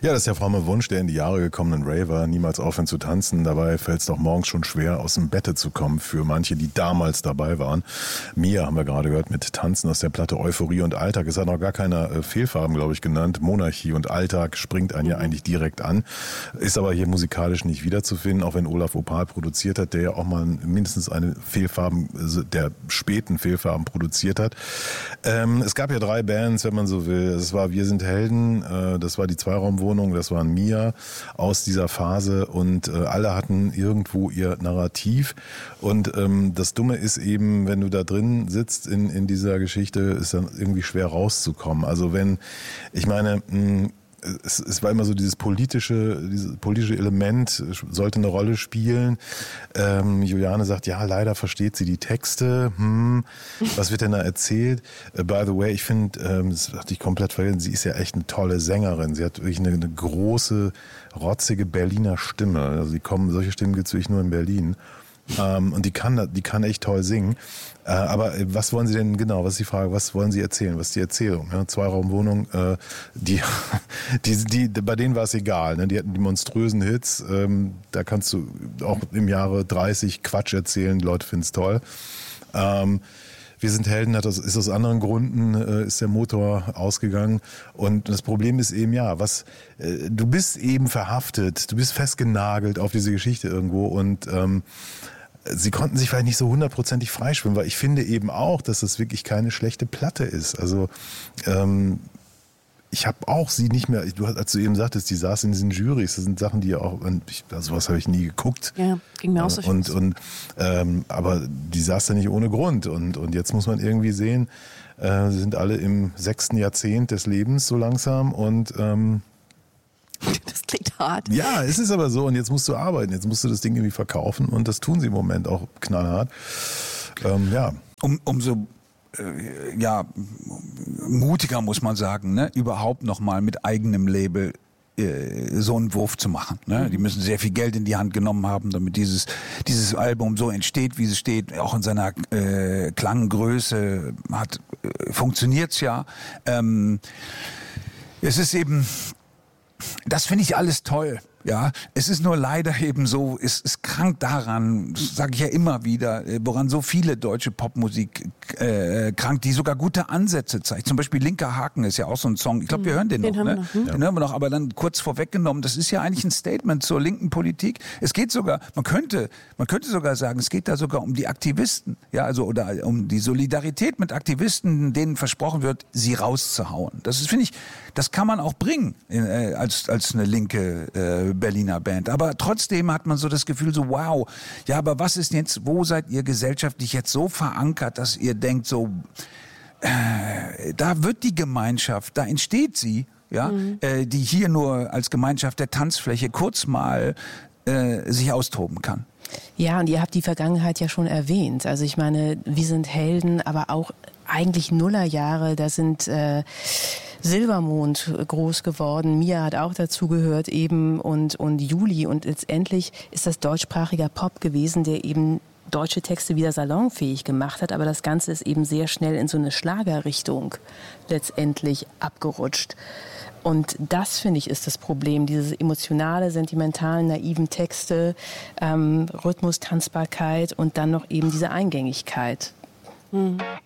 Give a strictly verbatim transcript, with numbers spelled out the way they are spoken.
Ja, das ist der fromme Wunsch der in die Jahre gekommenen Raver, niemals aufhören zu tanzen. Dabei fällt es doch morgens schon schwer, aus dem Bette zu kommen für manche, die damals dabei waren. Mia haben wir gerade gehört mit Tanzen aus der Platte Euphorie und Alltag. Es hat noch gar keine äh, Fehlfarben, glaube ich, genannt. Monarchie und Alltag springt einen ja eigentlich direkt an. Ist aber hier musikalisch nicht wiederzufinden, auch wenn Olaf Opal produziert hat, der ja auch mal mindestens eine Fehlfarben, also der späten Fehlfarben produziert hat. Ähm, es gab ja drei Bands, wenn man so will. Es war Wir sind Helden, äh, das war die Zweiraumwohnung, das waren Mia aus dieser Phase und äh, alle hatten irgendwo ihr Narrativ und ähm, das Dumme ist eben, wenn du da drin sitzt in, in dieser Geschichte, ist dann irgendwie schwer rauszukommen. Also wenn, ich meine, mh, Es, es war immer so dieses politische, dieses politische Element sollte eine Rolle spielen. Ähm, Juliane sagt, ja, leider versteht sie die Texte. Hm, was wird denn da erzählt? Uh, by the way, ich finde, ähm, das hatte ich komplett vergessen, sie ist ja echt eine tolle Sängerin. Sie hat wirklich eine, eine große, rotzige Berliner Stimme. Also die kommen, solche Stimmen gibt es wirklich nur in Berlin. Ähm, und die kann, die kann echt toll singen. Äh, aber was wollen Sie denn genau? Was ist die Frage? Was wollen Sie erzählen? Was ist die Erzählung? Ja, Zweiraumwohnung, äh, die, die, die, bei denen war es egal. Ne? Die hatten die monströsen Hits. Ähm, da kannst du auch im Jahre dreißig Quatsch erzählen. Die Leute finden es toll. Ähm, Wir sind Helden, hat das, ist aus anderen Gründen, äh, ist der Motor ausgegangen. Und das Problem ist eben, ja, was, äh, du bist eben verhaftet, du bist festgenagelt auf diese Geschichte irgendwo und ähm, sie konnten sich vielleicht nicht so hundertprozentig freischwimmen, weil ich finde eben auch, dass das wirklich keine schlechte Platte ist. Also ähm, ich habe auch sie nicht mehr, du, als du eben sagtest, die saß in diesen Jurys, das sind Sachen, die ja auch, ich, sowas habe ich nie geguckt. Ja, ging mir auch so. Und, und, ähm, aber die saß da nicht ohne Grund. Und, und jetzt muss man irgendwie sehen, äh, sie sind alle im sechsten Jahrzehnt des Lebens so langsam und ähm, das klingt hart. ja, es ist aber so und jetzt musst du arbeiten, jetzt musst du das Ding irgendwie verkaufen und das tun sie im Moment auch knallhart. Ähm, ja. Um, umso äh, ja, mutiger muss man sagen, ne? Überhaupt nochmal mit eigenem Label äh, so einen Wurf zu machen. Ne? Die müssen sehr viel Geld in die Hand genommen haben, damit dieses, dieses Album so entsteht, wie es steht, auch in seiner äh, Klanggröße hat, äh, funktioniert's ja. Ähm, es ist eben, das finde ich alles toll. Ja, es ist nur leider eben so, es ist krank daran, sage ich ja immer wieder, woran so viele deutsche Popmusik äh, krankt, die sogar gute Ansätze zeigt. Zum Beispiel Linker Haken ist ja auch so ein Song. Ich glaube, wir hören den, den noch, ne? Noch, hm? Den hören wir noch, aber dann kurz vorweggenommen, das ist ja eigentlich ein Statement zur linken Politik. Es geht sogar, man könnte, man könnte sogar sagen, es geht da sogar um die Aktivisten, ja, also oder um die Solidarität mit Aktivisten, denen versprochen wird, sie rauszuhauen. Das ist, finde ich, das kann man auch bringen äh, als als eine linke äh, Berliner Band. Aber trotzdem hat man so das Gefühl, so wow, ja, aber was ist jetzt, wo seid ihr gesellschaftlich jetzt so verankert, dass ihr denkt, so, äh, da wird die Gemeinschaft, da entsteht sie, ja, mhm. äh, die hier nur als Gemeinschaft der Tanzfläche kurz mal äh, sich austoben kann. Ja, und ihr habt die Vergangenheit ja schon erwähnt. Also ich meine, wir sind Helden, aber auch eigentlich Nullerjahre, da sind äh, Silbermond groß geworden. Mia hat auch dazu gehört eben und, und Juli. Und letztendlich ist das deutschsprachiger Pop gewesen, der eben deutsche Texte wieder salonfähig gemacht hat. Aber das Ganze ist eben sehr schnell in so eine Schlagerrichtung letztendlich abgerutscht. Und das, finde ich, ist das Problem. Diese emotionale, sentimentalen, naiven Texte, ähm, Rhythmus, Tanzbarkeit und dann noch eben diese Eingängigkeit. Mhm.